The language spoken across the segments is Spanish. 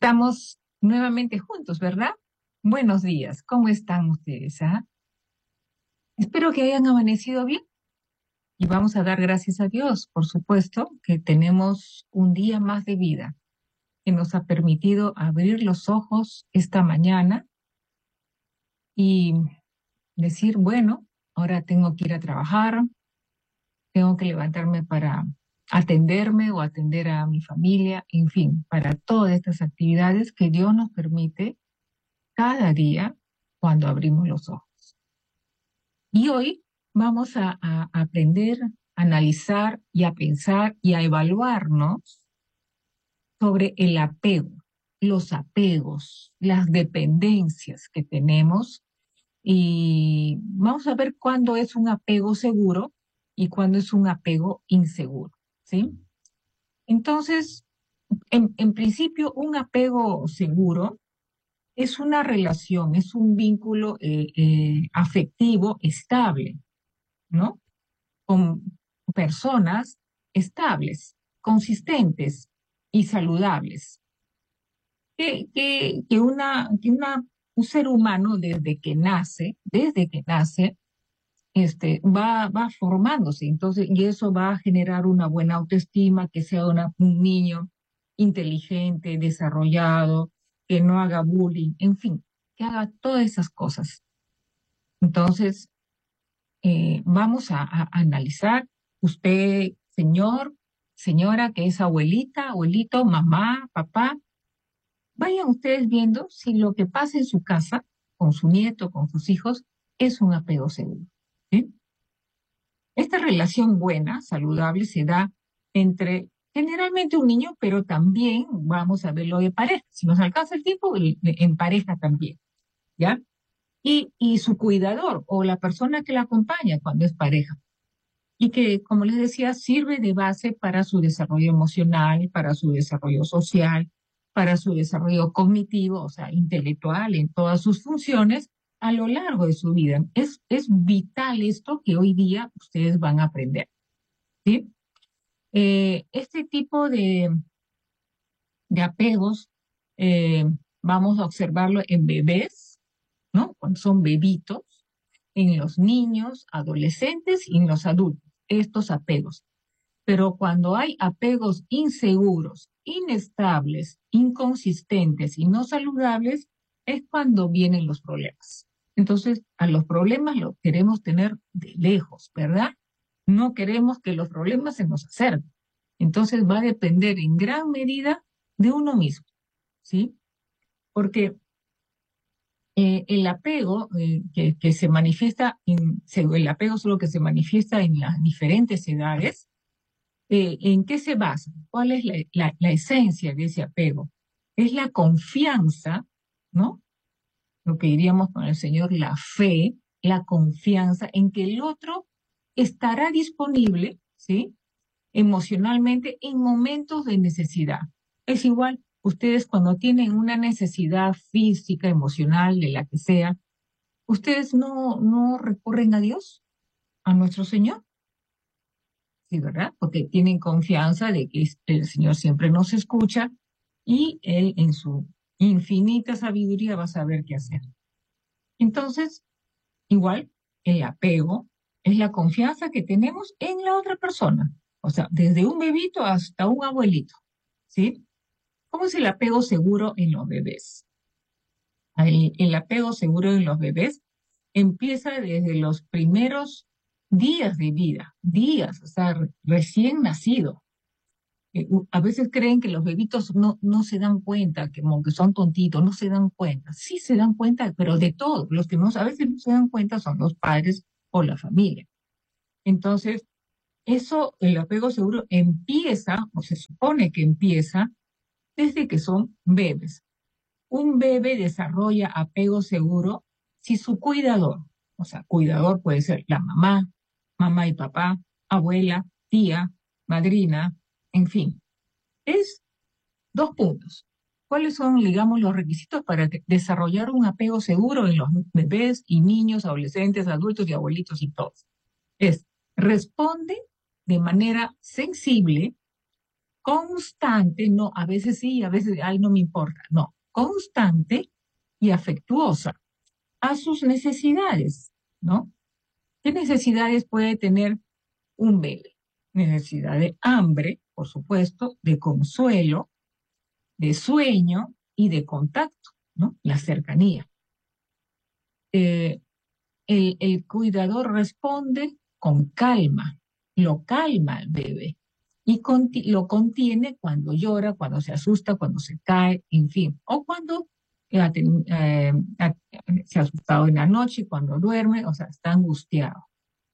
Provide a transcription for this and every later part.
Estamos nuevamente juntos, ¿verdad? Buenos días, ¿cómo están ustedes? Espero que hayan amanecido bien y vamos a dar gracias a Dios, por supuesto, que tenemos un día más de vida, que nos ha permitido abrir los ojos esta mañana y decir, bueno, ahora tengo que ir a trabajar, tengo que levantarme para atenderme o atender a mi familia, en fin, para todas estas actividades que Dios nos permite cada día cuando abrimos los ojos. Y hoy vamos a aprender, a analizar y a pensar y a evaluarnos sobre el apego, los apegos, las dependencias que tenemos y vamos a ver cuándo es un apego seguro y cuándo es un apego inseguro, ¿sí? Entonces, en principio, un apego seguro es una relación, es un vínculo afectivo estable, ¿no? Con personas estables, consistentes y saludables. Un ser humano desde que nace, va formándose, entonces, y eso va a generar una buena autoestima, que sea un niño inteligente, desarrollado, que no haga bullying, en fin, que haga todas esas cosas. Entonces, vamos a analizar, usted, señor, señora, que es abuelita, abuelito, mamá, papá, vayan ustedes viendo si lo que pasa en su casa, con su nieto, con sus hijos, es un apego seguro. ¿Sí? Esta relación buena, saludable, se da entre generalmente un niño, pero también vamos a verlo de pareja. Si nos alcanza el tiempo, en pareja también, ¿ya? Y su cuidador o la persona que la acompaña cuando es pareja. Y que, como les decía, sirve de base para su desarrollo emocional, para su desarrollo social, para su desarrollo cognitivo, o sea, intelectual, en todas sus funciones a lo largo de su vida. Es vital esto que hoy día ustedes van a aprender, ¿sí? Este tipo de apegos eh, vamos a observarlo en bebés, ¿no? Cuando son bebitos, en los niños, adolescentes y en los adultos, estos apegos. Pero cuando hay apegos inseguros, inestables, inconsistentes y no saludables, es cuando vienen los problemas. Entonces, a los problemas los queremos tener de lejos, ¿verdad? No queremos que los problemas se nos acerquen. Entonces, va a depender en gran medida de uno mismo, ¿sí? Porque el apego que se manifiesta, el apego solo que se manifiesta en las diferentes edades. ¿En qué se basa? ¿Cuál es la esencia de ese apego? Es la confianza, ¿no? Lo que diríamos con el Señor, la fe, la confianza en que el otro estará disponible, ¿sí? Emocionalmente en momentos de necesidad. Es igual, ustedes cuando tienen una necesidad física, emocional, de la que sea, ustedes no recurren a Dios, a nuestro Señor. Sí, ¿verdad? Porque tienen confianza de que el Señor siempre nos escucha y Él en su infinita sabiduría va a saber qué hacer. Entonces, igual, el apego es la confianza que tenemos en la otra persona. O sea, desde un bebito hasta un abuelito, ¿sí? ¿Cómo es el apego seguro en los bebés? El apego seguro en los bebés empieza desde los primeros días de vida, días, o sea, recién nacido. A veces creen que los bebitos no se dan cuenta, que como que son tontitos, no se dan cuenta. Sí se dan cuenta, pero de todo. Los que no, a veces no se dan cuenta son los padres o la familia. Entonces, eso, el apego seguro empieza, o se supone que empieza, desde que son bebés. Un bebé desarrolla apego seguro si su cuidador, o sea, cuidador puede ser la mamá, mamá y papá, abuela, tía, madrina, en fin. Es dos puntos. ¿Cuáles son, digamos, los requisitos para desarrollar un apego seguro en los bebés y niños, adolescentes, adultos y abuelitos y todos? Es, responde de manera sensible constante, no, a veces sí, a veces, ay, no me importa, no, constante y afectuosa a sus necesidades, ¿no? ¿Qué necesidades puede tener un bebé? Necesidad de hambre, por supuesto, de consuelo, de sueño y de contacto, ¿no? La cercanía. Eh, el cuidador responde con calma, lo calma al bebé y lo contiene cuando llora, cuando se asusta, cuando se cae, en fin, o cuando se ha asustado en la noche, cuando duerme, o sea, está angustiado.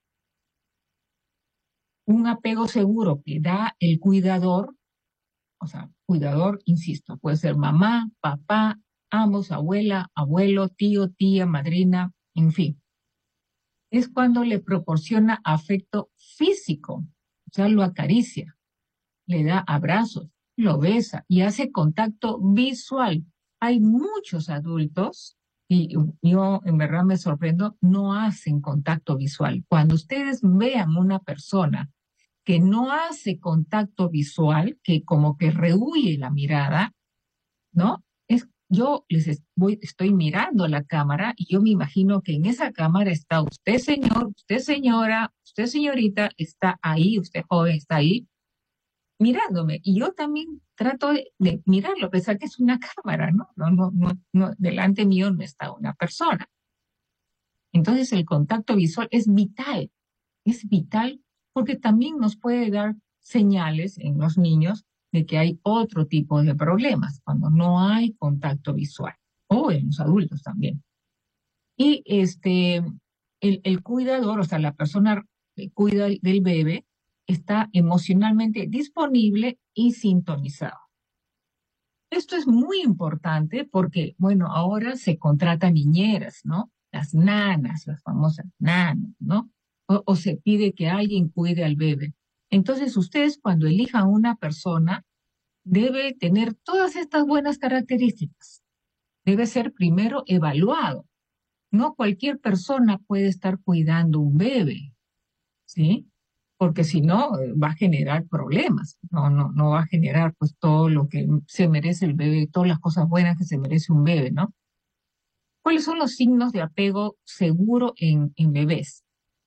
Un apego seguro que da el cuidador, o sea, cuidador, insisto, puede ser mamá, papá, ambos, abuela, abuelo, tío, tía, madrina, en fin. Es cuando le proporciona afecto físico, o sea, lo acaricia, le da abrazos, lo besa y hace contacto visual. Hay muchos adultos, y yo en verdad me sorprendo, no hacen contacto visual. Cuando ustedes vean una persona que no hace contacto visual, que como que rehuye la mirada, ¿no? Yo estoy mirando la cámara y yo me imagino que en esa cámara está usted, señor, usted, señora, usted, señorita, está ahí, usted, joven, está ahí, mirándome. Y yo también trato de mirarlo, a pesar que es una cámara, ¿no? No, delante mío no está una persona. Entonces el contacto visual es vital porque también nos puede dar señales en los niños de que hay otro tipo de problemas cuando no hay contacto visual o en los adultos también. Y el cuidador, o sea, la persona que cuida del bebé, está emocionalmente disponible y sintonizado. Esto es muy importante porque, bueno, ahora se contratan niñeras, ¿no? Las nanas, las famosas nanas, ¿no? O se pide que alguien cuide al bebé. Entonces, ustedes cuando elijan una persona, debe tener todas estas buenas características. Debe ser primero evaluado. No cualquier persona puede estar cuidando un bebé, ¿sí? Porque si no, va a generar problemas, no va a generar pues todo lo que se merece el bebé, todas las cosas buenas que se merece un bebé, ¿no? ¿Cuáles son los signos de apego seguro en bebés?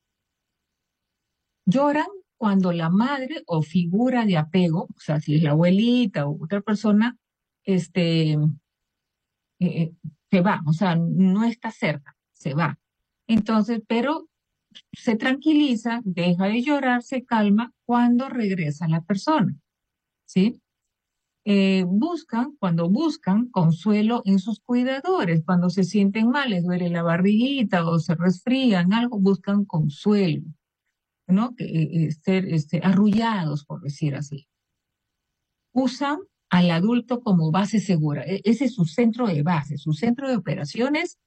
Lloran cuando la madre o figura de apego, o sea, si es la abuelita o otra persona, este, se va, o sea, no está cerca, se va. Entonces, pero se tranquiliza, deja de llorar, se calma cuando regresa la persona, ¿sí? Cuando buscan consuelo en sus cuidadores, cuando se sienten mal, les duele la barriguita o se resfrían, algo, buscan consuelo, ¿no? Ser arrullados, por decir así. Usan al adulto como base segura. Ese es su centro de base, su centro de operaciones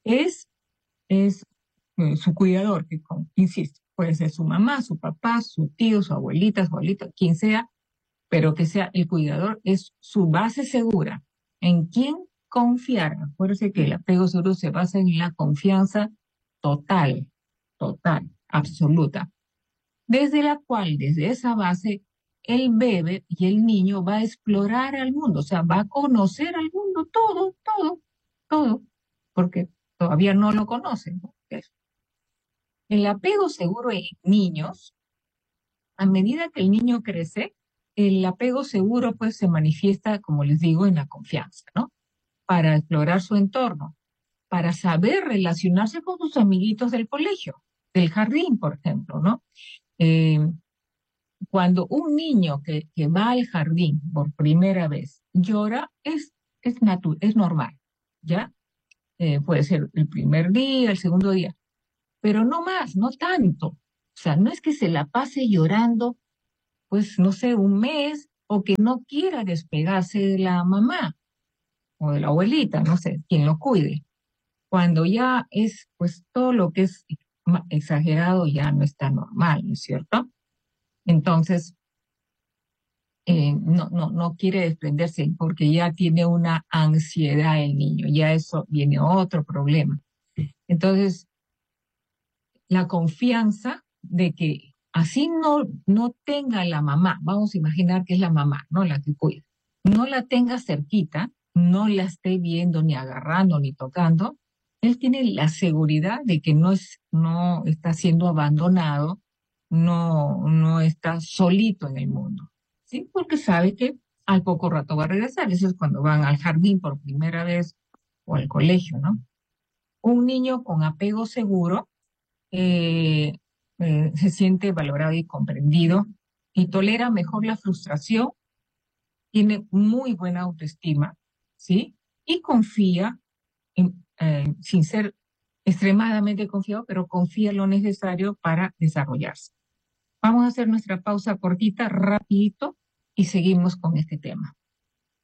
es su cuidador, insisto, puede ser su mamá, su papá, su tío, su abuelita, su abuelito, quien sea, pero que sea el cuidador, es su base segura. ¿En quién confiar? Acuérdense que el apego seguro se basa en la confianza total, total, absoluta, desde la cual, desde esa base, el bebé y el niño va a explorar al mundo, o sea, va a conocer al mundo todo, todo, todo, porque todavía no lo conocen, ¿no? El apego seguro en niños, a medida que el niño crece, el apego seguro pues se manifiesta, como les digo, en la confianza, ¿no? Para explorar su entorno, para saber relacionarse con sus amiguitos del colegio, del jardín, por ejemplo, ¿no? Eh, Cuando un niño que va al jardín por primera vez llora, es normal, ¿ya? Puede ser el primer día, el segundo día, pero no más, no tanto. O sea, no es que se la pase llorando, pues, no sé, un mes, o que no quiera despegarse de la mamá o de la abuelita, no sé, quien lo cuide. Cuando ya es, pues, todo lo que es exagerado ya no está normal, ¿no es cierto? Entonces, no quiere desprenderse porque ya tiene una ansiedad el niño, ya eso viene otro problema. Entonces, la confianza de que así no tenga la mamá, vamos a imaginar que es la mamá, ¿no? La que cuida, no la tenga cerquita, no la esté viendo ni agarrando ni tocando, él tiene la seguridad de que no está siendo abandonado, no está solito en el mundo, ¿sí? Porque sabe que al poco rato va a regresar. Eso es cuando van al jardín por primera vez o al colegio, ¿no? Un niño con apego seguro eh, se siente valorado y comprendido y tolera mejor la frustración, tiene muy buena autoestima, ¿sí? Y confía, sin ser extremadamente confiado, pero confía en lo necesario para desarrollarse. Vamos a hacer nuestra pausa cortita, rapidito, y seguimos con este tema.